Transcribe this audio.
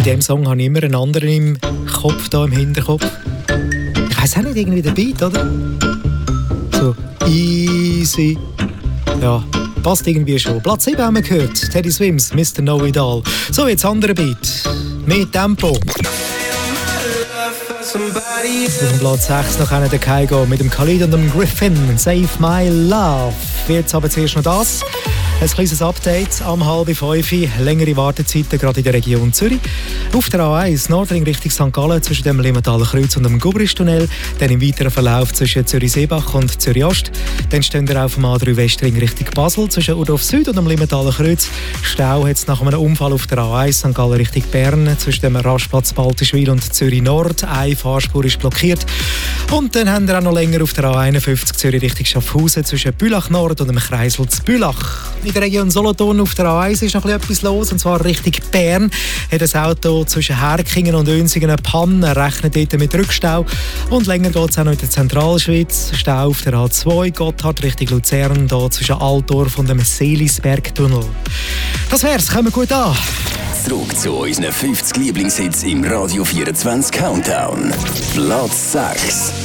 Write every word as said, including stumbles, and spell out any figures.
Bei diesem Song habe ich immer einen anderen im Kopf, da im Hinterkopf. Ich weiss auch nicht, irgendwie der Beat, oder? So, easy. Ja, passt irgendwie schon. Platz sieben haben wir gehört. Teddy Swims, Mister Know It All. So, jetzt andere Beat. Mehr Tempo. Auf dem Platz sechs noch einer der Kaigo mit dem Khalid und dem Griffin. Save My Love. Jetzt aber zuerst noch das. Ein kleines Update am halb fünf. Längere Wartezeiten gerade in der Region Zürich. Auf der A eins Nordring Richtung Sankt Gallen zwischen dem Limmertaler Kreuz und dem Gubristunnel. Dann im weiteren Verlauf zwischen Zürich-Seebach und Zürich-Ost. Dann stehen wir auf dem A drei Westring Richtung Basel zwischen Udorf Süd und dem Limmertaler Kreuz. Stau hat es nach einem Unfall auf der A eins Sankt Gallen Richtung Bern zwischen dem Rastplatz Baltischwil und Zürich Nord. Eine Fahrspur ist blockiert. Und dann haben wir auch noch länger auf der A einundfünfzig Zürich Richtung Schaffhausen zwischen Bülach Nord und dem Kreisel zu Bülach. In der Region Solothurn auf der A eins ist noch etwas los, und zwar Richtung Bern. Hat das Auto zwischen Herkingen und Önsingen eine Panne, rechnet dort mit Rückstau. Und länger geht es auch noch in der Zentralschweiz. Stau auf der A zwei, Gotthard Richtung Luzern, da zwischen Altdorf und dem Seelisbergtunnel. Das wär's, kommen wir gut an. Zurück zu unseren fünfzig Lieblingshits im Radio vierundzwanzig Countdown. Platz sechs.